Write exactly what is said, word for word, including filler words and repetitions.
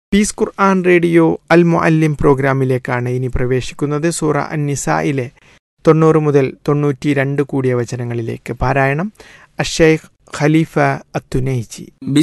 Piece ഖുർആൻ radio അൽ മുഅല്ലിം പ്രോഗ്രാമിലേക്കാണ് ഇനി പ്രവേശിക്കുന്നത്. സൂറ അൻ-നിസായിലെ തൊണ്ണൂറ് മുതൽ തൊണ്ണൂറ്റി രണ്ട് കൂടിയ വചനങ്ങളിലേക്ക്. പാരായണം അഷൈഖ് ഖലീഫ അത്തുനൈജി.